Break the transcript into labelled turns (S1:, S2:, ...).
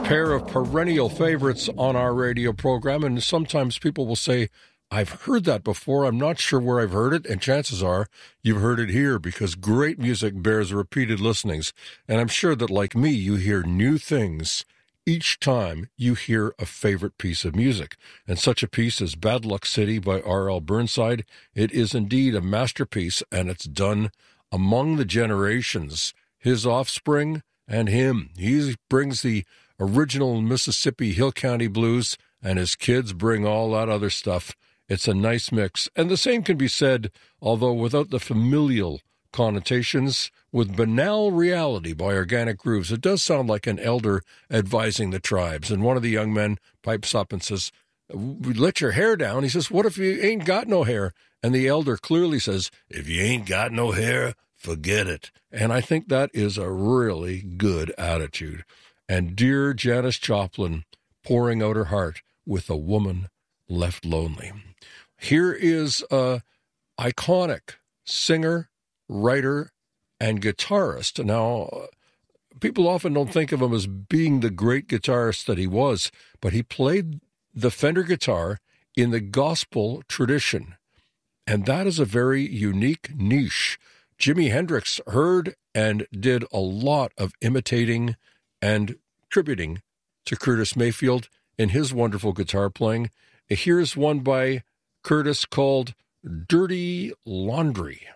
S1: pair of perennial favorites on our radio program, and sometimes people will say, I've heard that before, I'm not sure where I've heard it, and chances are you've heard it here, because great music bears repeated listenings, and I'm sure that, like me, you hear new things each time you hear a favorite piece of music. And such a piece as Bad Luck City by R.L. Burnside, it is indeed a masterpiece, and it's done among the generations, his offspring and him. He brings the original Mississippi Hill County blues, and his kids bring all that other stuff. It's a nice mix. And the same can be said, although without the familial connotations, with Banal Reality by Organic Grooves. It does sound like an elder advising the tribes. And one of the young men pipes up and says, let your hair down. He says, what if you ain't got no hair? And the elder clearly says, if you ain't got no hair, forget it. And I think that is a really good attitude. And dear Janis Joplin pouring out her heart with A Woman Left Lonely. Here is a iconic singer, writer, and guitarist. Now, people often don't think of him as being the great guitarist that he was, but he played the Fender guitar in the gospel tradition, and that is a very unique niche. Jimi Hendrix heard and did a lot of imitating and tributing to Curtis Mayfield in his wonderful guitar playing. Here's one by Curtis called Dirty Laundry.